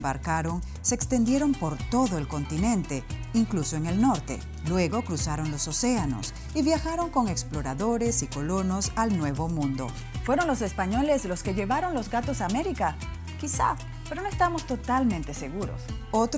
Embarcaron, se extendieron por todo el continente, incluso en el norte. Luego cruzaron los océanos y viajaron con exploradores y colonos al Nuevo Mundo. ¿Fueron los españoles los que llevaron los gatos a América? Quizá, pero no estamos totalmente seguros. Otros